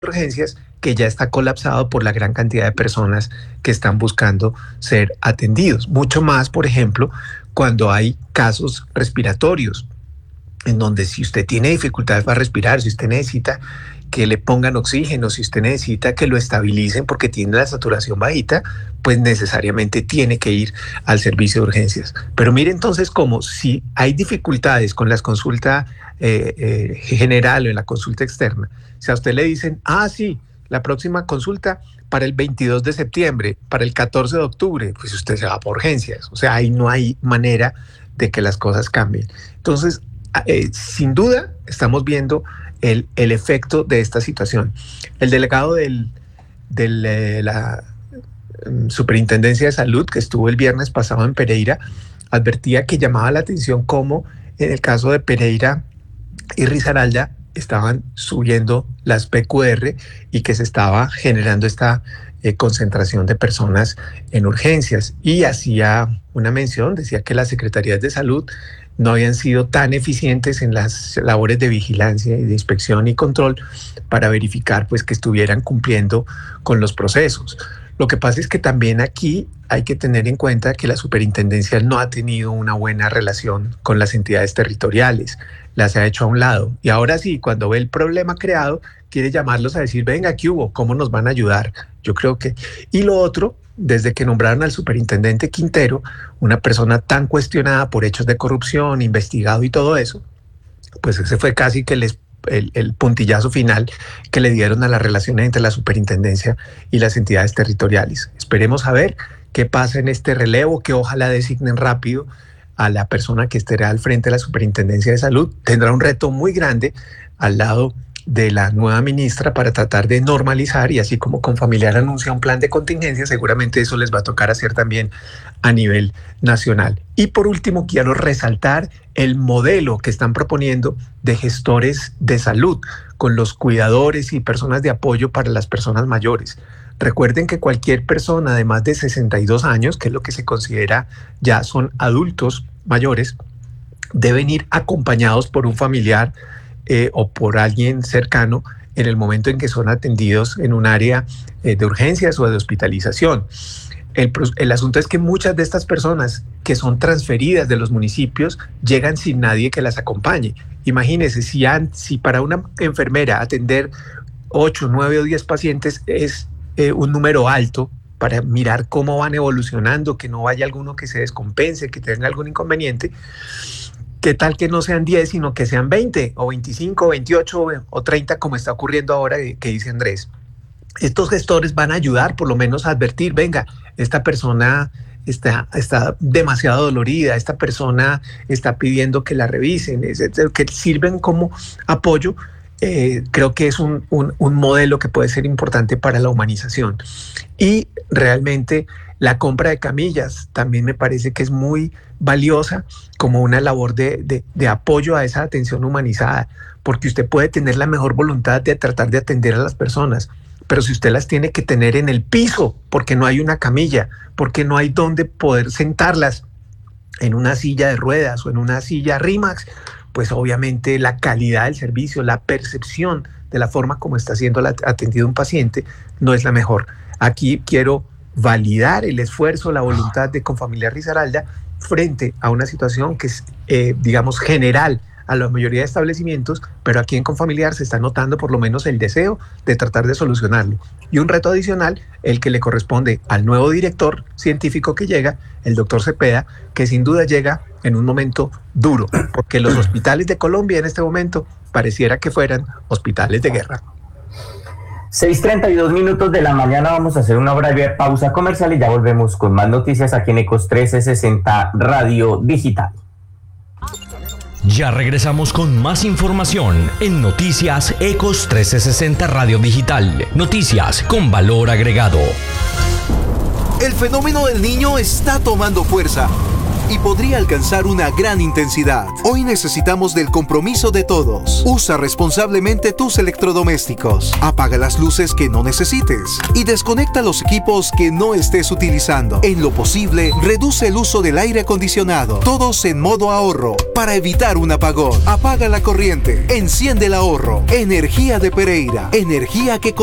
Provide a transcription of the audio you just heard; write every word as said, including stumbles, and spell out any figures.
urgencias que ya está colapsado por la gran cantidad de personas que están buscando ser atendidos. Mucho más, por ejemplo, cuando hay casos respiratorios, en donde si usted tiene dificultades para respirar, si usted necesita que le pongan oxígeno, si usted necesita que lo estabilicen porque tiene la saturación bajita, pues necesariamente tiene que ir al servicio de urgencias. Pero mire entonces cómo si hay dificultades con la consulta eh, eh, general o en la consulta externa, si a usted le dicen, ah, sí, la próxima consulta para el veintidós de septiembre, para el catorce de octubre, pues usted se va por urgencias. O sea, ahí no hay manera de que las cosas cambien. Entonces, eh, sin duda, estamos viendo el, el efecto de esta situación. El delegado de del, eh, la um, Superintendencia de Salud, que estuvo el viernes pasado en Pereira, advertía que llamaba la atención cómo en el caso de Pereira y Risaralda estaban subiendo las P Q R y que se estaba generando esta eh, concentración de personas en urgencias. Y hacía una mención, decía que las secretarías de salud no habían sido tan eficientes en las labores de vigilancia y de inspección y control para verificar pues que estuvieran cumpliendo con los procesos. Lo que pasa es que también aquí hay que tener en cuenta que la superintendencia no ha tenido una buena relación con las entidades territoriales, las ha hecho a un lado. Y ahora sí, cuando ve el problema creado, quiere llamarlos a decir, venga, ¿qué hubo? ¿Cómo nos van a ayudar? Yo creo que... Y lo otro, desde que nombraron al superintendente Quintero, una persona tan cuestionada por hechos de corrupción, investigado y todo eso, pues ese fue casi que les El, el puntillazo final que le dieron a las relaciones entre la superintendencia y las entidades territoriales. Esperemos a ver qué pasa en este relevo, que ojalá designen rápido a la persona que estará al frente de la Superintendencia de Salud. Tendrá un reto muy grande al lado de la nueva ministra para tratar de normalizar, y así como Confamiliar anuncia un plan de contingencia, seguramente eso les va a tocar hacer también a nivel nacional. Y por último, quiero resaltar el modelo que están proponiendo de gestores de salud con los cuidadores y personas de apoyo para las personas mayores. Recuerden que cualquier persona de más de sesenta y dos años, que es lo que se considera ya son adultos mayores, deben ir acompañados por un familiar eh, o por alguien cercano en el momento en que son atendidos en un área eh, de urgencias o de hospitalización. El, el asunto es que muchas de estas personas que son transferidas de los municipios llegan sin nadie que las acompañe. Imagínense, si, han, si para una enfermera atender ocho, nueve o diez pacientes es eh, un número alto para mirar cómo van evolucionando, que no vaya alguno que se descompense, que tenga algún inconveniente, ¿qué tal que no sean diez, sino que sean veinte o veinticinco, veintiocho o treinta, como está ocurriendo ahora, que dice Andrés? Estos gestores van a ayudar por lo menos a advertir, venga, esta persona está, está demasiado dolorida, esta persona está pidiendo que la revisen, que sirven como apoyo. Eh, creo que es un, un, un modelo que puede ser importante para la humanización. Y realmente la compra de camillas también me parece que es muy valiosa como una labor de, de, de apoyo a esa atención humanizada, porque usted puede tener la mejor voluntad de tratar de atender a las personas, pero si usted las tiene que tener en el piso, porque no hay una camilla, porque no hay donde poder sentarlas en una silla de ruedas o en una silla Rimax, pues obviamente la calidad del servicio, la percepción de la forma como está siendo atendido un paciente no es la mejor. Aquí quiero validar el esfuerzo, la voluntad de Confamiliar Risaralda frente a una situación que es, eh, digamos, general a la mayoría de establecimientos, pero aquí en Confamiliar se está notando por lo menos el deseo de tratar de solucionarlo. Y un reto adicional, el que le corresponde al nuevo director científico que llega, el doctor Cepeda, que sin duda llega en un momento duro, porque los hospitales de Colombia en este momento pareciera que fueran hospitales de guerra. seis treinta y dos minutos de la mañana, vamos a hacer una breve pausa comercial y ya volvemos con más noticias aquí en Ecos trescientos sesenta Radio Digital. Ya regresamos con más información en Noticias Ecos trescientos sesenta Radio Digital. Noticias con valor agregado. El fenómeno del niño está tomando fuerza y podría alcanzar una gran intensidad. Hoy necesitamos del compromiso de todos. Usa responsablemente tus electrodomésticos. Apaga las luces que no necesites y desconecta los equipos que no estés utilizando. En lo posible, reduce el uso del aire acondicionado. Todos en modo ahorro para evitar un apagón. Apaga la corriente. Enciende el ahorro. Energía de Pereira. Energía que